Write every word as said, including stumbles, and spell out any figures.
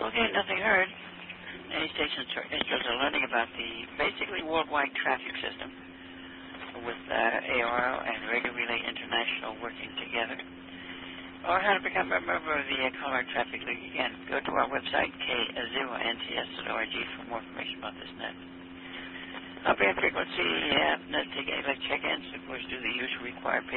Okay, nothing heard. Any stations are interested in learning about the basically worldwide traffic system with uh, A R L and Radio Relay International working together, or how to become a member of the uh, Colorado Traffic League. Again, go to our website, k azua n t s dot org, for more information about this net. Operating frequency, uh, net, take elect check-ins, of course, do the usual required